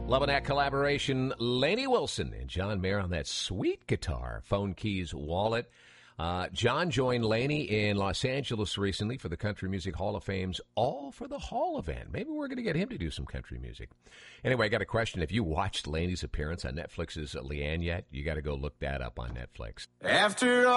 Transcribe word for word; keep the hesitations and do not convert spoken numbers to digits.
Loving that collaboration. Lainey Wilson and John Mayer on that sweet guitar, Phone Keys Wallet. Uh, John joined Lainey in Los Angeles recently for the Country Music Hall of Fame's All for the Hall event. Maybe we're going to get him to do some country music. Anyway, I got a question. Have you watched Lainey's appearance on Netflix's Leanne yet? You got to go look that up on Netflix. After all